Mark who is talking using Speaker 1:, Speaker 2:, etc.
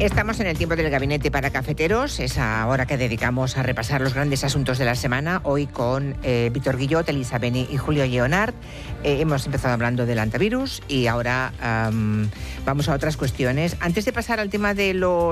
Speaker 1: Estamos en el tiempo del gabinete para cafeteros, esa hora que dedicamos a repasar los grandes asuntos de la semana, hoy con Víctor Guillot, Elisa Beni y Julio Lleonart. Hemos empezado hablando del antivirus y ahora vamos a otras cuestiones. Antes de pasar al tema de los